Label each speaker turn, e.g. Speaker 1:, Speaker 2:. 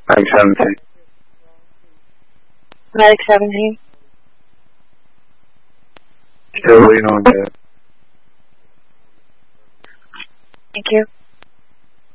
Speaker 1: Like 17.
Speaker 2: Medic 17.
Speaker 1: Still waiting on that.
Speaker 2: Thank you.